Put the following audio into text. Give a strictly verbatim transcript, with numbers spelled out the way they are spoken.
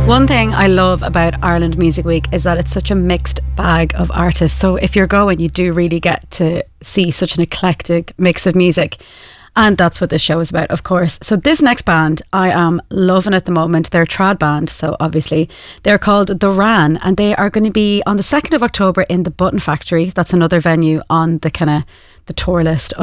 One thing I love about Ireland Music Week is that it's such a mixed bag of artists. So if you're going, you do really get to see such an eclectic mix of music. And that's what this show is about, of course. So this next band I am loving at the moment. They're a trad band, so obviously they're called The Ran, and they are going to be on the second of October in the Button Factory. That's another venue on the kind of the tour list